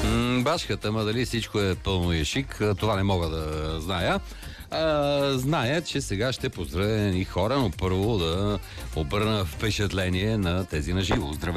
Башката, ма дали всичко е пълно и шик, това не мога да зная. Зная, че сега ще поздравя и хора, но първо да обърна впечатление на тези на живо. Здравейте!